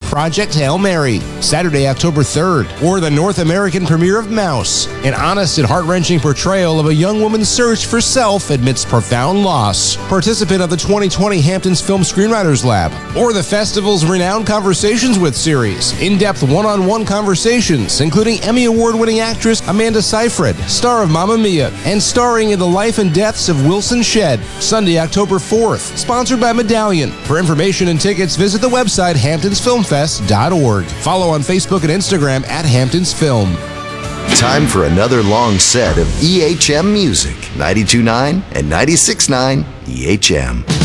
Project Hail Mary, Saturday, October 3rd, or the North American premiere of Mouse, an honest and heart-wrenching portrayal of a young woman's search for self amidst profound loss. Participant of the 2020 Hamptons Film Screenwriters Lab, or the festival's renowned Conversations With series, in-depth one-on-one conversations, including Emmy Award-winning actress Amanda Seyfried, star of Mamma Mia, and starring in the life and deaths of Wilson Shedd, Sunday, October 4th, sponsored by Medallion. For information and tickets, visit the website hamptonsfilmfest.org. Follow on Facebook and Instagram at Hamptons Film. Time for another long set of EHM music. 92.9 and 96.9 EHM.